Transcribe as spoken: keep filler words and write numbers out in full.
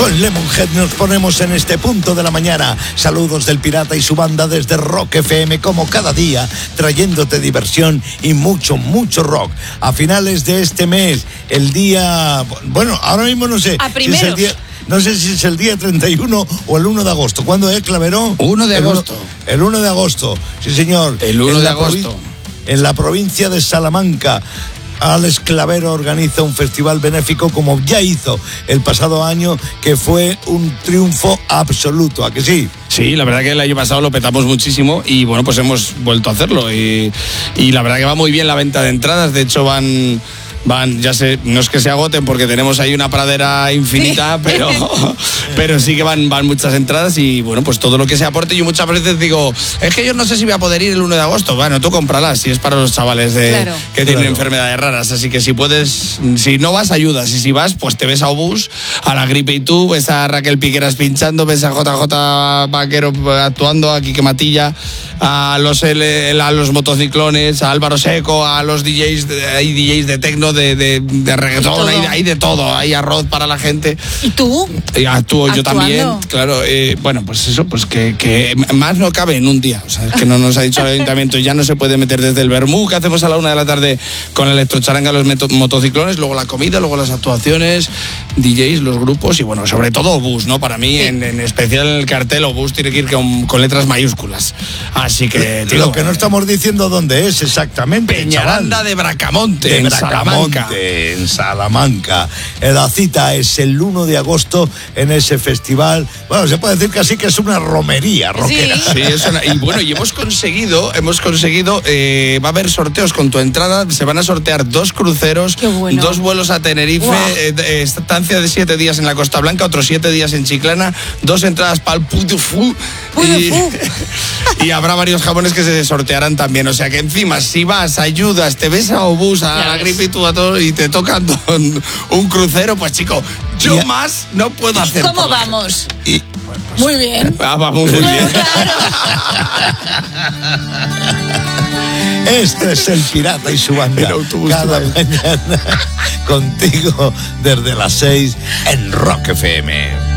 Con Lemonhead nos ponemos en este punto de la mañana. Saludos del Pirata y su banda desde Rock F M, como cada día, trayéndote diversión y mucho, mucho rock. A finales de este mes, el día... Bueno, ahora mismo no sé... A primeros. Si es el día, no sé si es el día treinta y uno o el uno de agosto. ¿Cuándo es, Claverón? uno de agosto. El uno de agosto, sí señor. El uno de agosto. Provi- en la provincia de Salamanca, Alex Clavero organiza un festival benéfico como ya hizo el pasado año, que fue un triunfo absoluto, ¿a que sí? Sí, la verdad que el año pasado lo petamos muchísimo y bueno, pues hemos vuelto a hacerlo y, y la verdad que va muy bien la venta de entradas. De hecho van... Van, ya sé, no es que se agoten porque tenemos ahí una pradera infinita, sí. pero, pero sí que van, van muchas entradas y bueno, pues todo lo que se aporte. Yo muchas veces digo, es que yo no sé si voy a poder ir el uno de agosto. Bueno, tú cómpralas, si es para los chavales de, claro. que tienen claro. enfermedades raras. Así que si puedes, si no vas, ayudas. Y si vas, pues te ves a Obús, a La Gripe y tú, ves a Raquel Piqueras pinchando, ves a J J Vaquero actuando, a Quique Matilla, a los, a los motociclones, a Álvaro Seco, a los D Js, hay D Js de tecno, de, de, de reggaetón, hay, hay de todo, hay arroz para la gente. ¿Y tú? Y actúo yo Actuando. también, claro. Eh, bueno, pues eso, pues que, que más no cabe en un día. O sea, es que no nos ha dicho el ayuntamiento, ya no se puede meter desde el vermú que hacemos a la una de la tarde con electrocharanga los meto, motociclones, luego la comida, luego las actuaciones, D Js, los grupos y bueno, sobre todo Obús, ¿no? Para mí, sí. en, en especial el cartel Obús tiene que ir con, con letras mayúsculas. Así que, tío, lo que no estamos diciendo dónde es exactamente. Peñaranda chaval. de Bracamonte, de en Bracamonte, Salamanca. en Salamanca. La cita es el uno de agosto en ese festival. Bueno, se puede decir casi que es una romería rockera. Sí, sí es una, y bueno, y hemos conseguido, hemos conseguido, eh, va a haber sorteos con tu entrada, se van a sortear dos cruceros, bueno. dos vuelos a Tenerife, wow. eh, estancia de siete días en la Costa Blanca, otros siete días en Chiclana, dos entradas para el Puy du Fou y, y habrá varios jamones que se sortearán también. O sea que encima, si vas, ayudas, te ves a Obús, a La Gripe y tú a todo y te tocan un, un crucero, pues chico, yo yeah. más no puedo hacer. ¿Cómo vamos? Y, bueno, pues, muy bien. Ah, vamos muy bien. Este es el Pirata y su banda. Cada mañana contigo desde las seis en Rock F M.